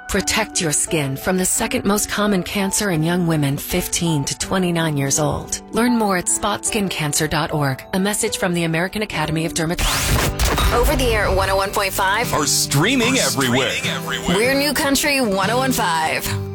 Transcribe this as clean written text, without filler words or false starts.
Protect your skin from the second most common cancer in young women 15 to 29 years old. Learn more at spotskincancer.org. A message from the American Academy of Dermatology. Over the air at 101.5. Or streaming everywhere. We're New Country 101.5.